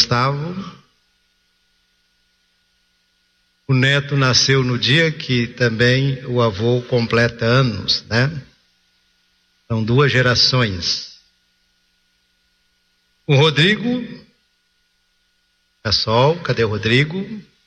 Gustavo. O neto nasceu no dia que também o avô completa anos, né? São 2 gerações. O Rodrigo, Sol, cadê o Rodrigo?